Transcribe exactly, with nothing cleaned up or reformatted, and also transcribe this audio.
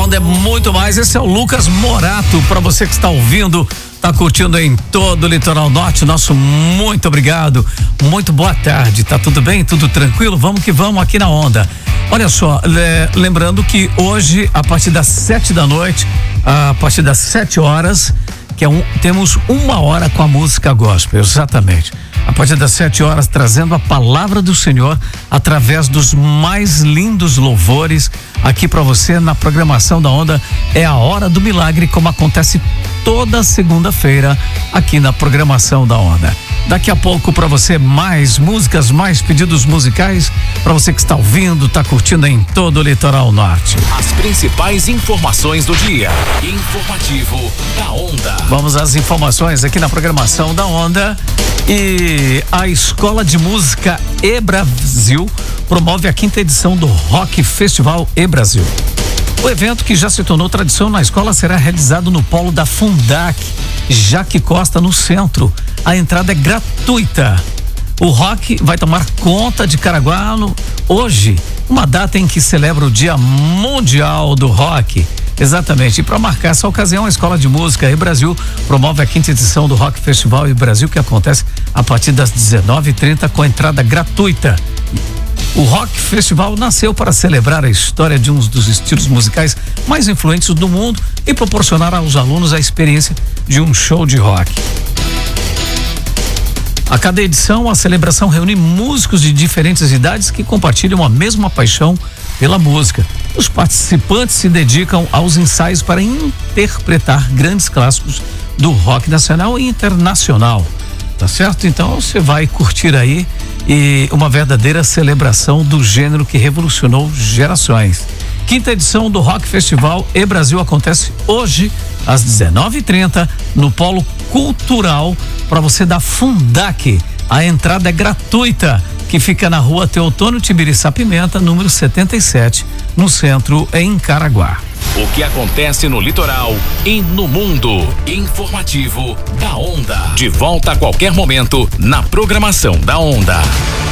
Onda é muito mais. Esse é o Lucas Morato, para você que está ouvindo, tá curtindo em todo o Litoral Norte, nosso muito obrigado, muito boa tarde, tá tudo bem? Tudo tranquilo? Vamos que vamos aqui na Onda. Olha só, le, lembrando que hoje, a partir das sete da noite, a partir das sete horas, que é um, temos uma hora com a música gospel, exatamente. A partir das sete horas, trazendo a palavra do Senhor através dos mais lindos louvores aqui para você na programação da Onda. É a Hora do Milagre, como acontece toda segunda-feira aqui na programação da Onda. Daqui a pouco para você mais músicas, mais pedidos musicais para você que está ouvindo, está curtindo em todo o Litoral Norte. As principais informações do dia. Informativo da Onda. Vamos às informações aqui na programação da Onda. E a Escola de Música E-Brasil promove a quinta edição do Rock Festival E-Brasil. O evento, que já se tornou tradição na escola, será realizado no polo da Fundac, Jaque Costa, no centro. A entrada é gratuita. O rock vai tomar conta de Caraguá no, hoje, uma data em que celebra o Dia Mundial do Rock. Exatamente. E para marcar essa ocasião, a Escola de Música E-Brasil promove a quinta edição do Rock Festival E-Brasil, que acontece a partir das dezenove e trinta com entrada gratuita. O Rock Festival nasceu para celebrar a história de um dos estilos musicais mais influentes do mundo e proporcionar aos alunos a experiência de um show de rock. A cada edição, a celebração reúne músicos de diferentes idades que compartilham a mesma paixão pela música. Os participantes se dedicam aos ensaios para interpretar grandes clássicos do rock nacional e internacional. Tá certo? Então você vai curtir aí e uma verdadeira celebração do gênero que revolucionou gerações. Quinta edição do Rock Festival E-Brasil acontece hoje às dezenove e trinta no Polo Cultural para você da Fundac. A entrada é gratuita, que fica na rua Teotônio Tibiriçá Pimenta, número setenta e sete, no centro, em Caraguá. O que acontece no litoral e no mundo. Informativo da Onda. De volta a qualquer momento na programação da Onda.